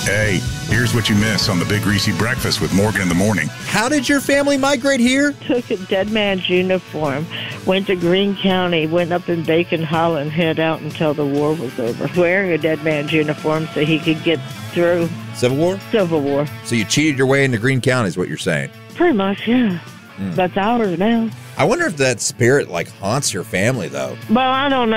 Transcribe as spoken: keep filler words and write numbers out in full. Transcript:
Hey, here's what you miss on the Big Greasy Breakfast with Morgan in the Morning. How did your family migrate here? Took a dead man's uniform, went to Greene County, went up in Bacon Hollow and hid out until the war was over, wearing a dead man's uniform so he could get through Civil War? Civil War. So you cheated your way into Greene County is what you're saying? Pretty much, yeah. Mm. That's ours now. I wonder if that spirit, like, haunts your family, though. Well, I don't know.